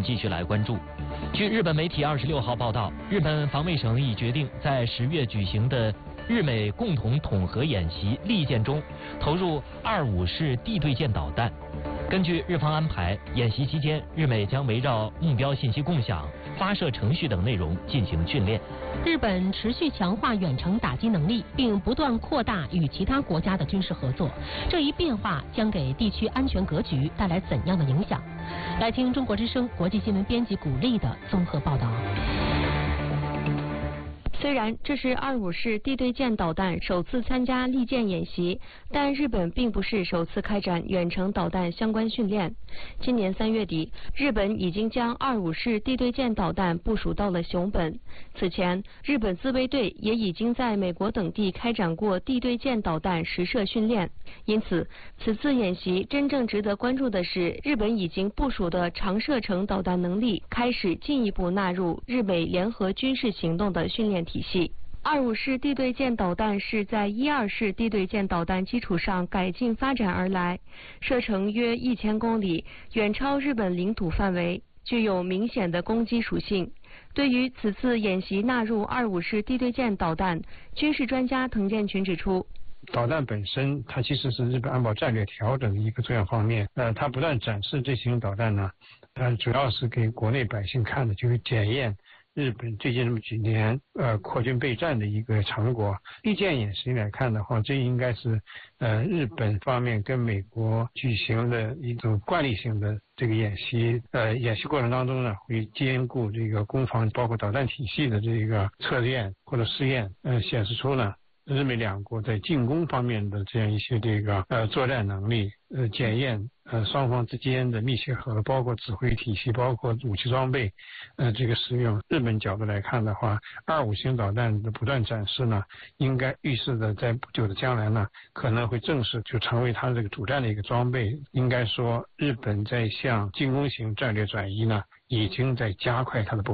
继续来关注。据日本媒体26号报道，日本防卫省已决定在10月举行的日美共同统合演习利剑中投入25式地对舰导弹。根据日方安排，演习期间，日美将围绕目标信息共享、发射程序等内容进行训练。 日本持续强化远程打击能力，并不断扩大与其他国家的军事合作。这一变化将给地区安全格局带来怎样的影响？来听中国之声国际新闻编辑古丽的综合报道。 虽然这是25式地对舰导弹首次参加利剑演习，但日本并不是首次开展远程导弹相关训练。今年3月底，日本已经将25式地对舰导弹部署到了熊本。此前，日本自卫队也已经在美国等地开展过地对舰导弹实射训练。因此，此次演习真正值得关注的是，日本已经部署的长射程导弹能力开始进一步纳入日美联合军事行动的训练体系。25式地对舰导弹是在12式地对舰导弹基础上改进发展而来，射程约1000公里，远超日本领土范围，具有明显的攻击属性。对于此次演习纳入25式地对舰导弹，军事专家滕建群指出， 导弹本身，它其实是日本安保战略调整的一个重要方面。它不断展示这型导弹呢，主要是给国内百姓看的，就是检验日本最近这么几年扩军备战的一个成果。利剑演习来看的话，这应该是日本方面跟美国举行的一种惯例性的这个演习。演习过程当中呢，会兼顾这个攻防，包括导弹体系的这个测验或者试验，显示出呢日美两国在进攻方面的这样一些这个作战能力，检验双方之间的密切合作，包括指挥体系，包括武器装备这个使用。日本角度来看的话，25型导弹的不断展示呢，应该预示着在不久的将来呢，可能会正式就成为它这个主战的一个装备。应该说，日本在向进攻型战略转移呢，已经在加快它的步伐。